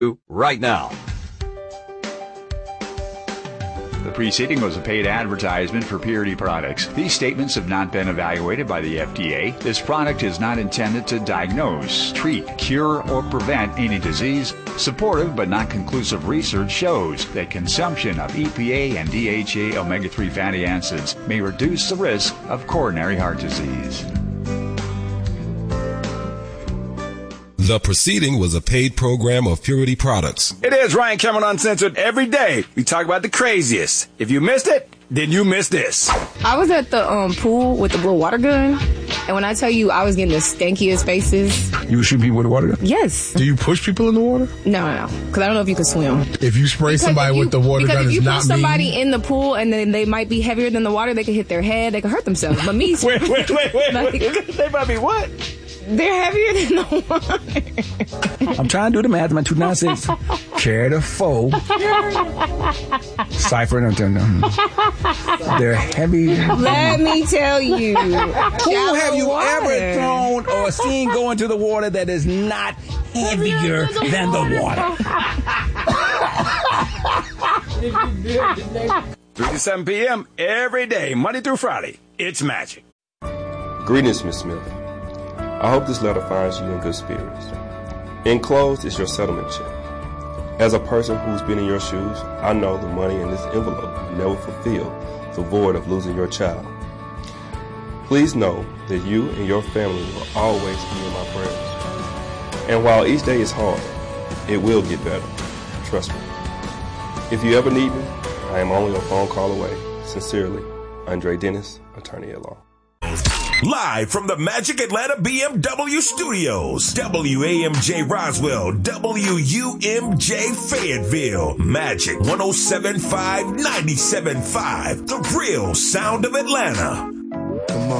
right now. The preceding was a paid advertisement for Purity products. These statements have not been evaluated by the FDA. This product is not intended to diagnose, treat, cure, or prevent any disease. Supportive but not conclusive research shows that consumption of EPA and DHA omega-3 fatty acids may reduce the risk of coronary heart disease. The proceeding was a paid program of Purity Products. It is Ryan Cameron Uncensored. Every day we talk about the craziest. If you missed it, then you missed this. I was at the pool with the blue water gun, and when I tell you I was getting the stankiest faces. You would shoot people with a water gun? Yes. Do you push people in the water? No. Because I don't know if you can swim. If you spray somebody with the water gun, if you it's not put somebody in the pool and then they might be heavier than the water, they could hit their head, they could hurt themselves. But me... Wait. They might be what? They're heavier than the water. I'm trying to do the math. My 296. Carry the foe. Cypher. They're heavy. Let me tell you. Who have you ever thrown or seen go into the water that is not heavier than the water? 3 to 7 p.m. every day, Monday through Friday. It's magic. Greetings, Miss Smith. I hope this letter finds you in good spirits. Enclosed is your settlement check. As a person who's been in your shoes, I know the money in this envelope will never fulfill the void of losing your child. Please know that you and your family will always be in my prayers. And while each day is hard, it will get better. Trust me. If you ever need me, I am only a phone call away. Sincerely, Andre Dennis, attorney at law. Live from the Magic Atlanta BMW studios, WAMJ Roswell, WUMJ Fayetteville, Magic 107.5, 97.5, the real sound of Atlanta.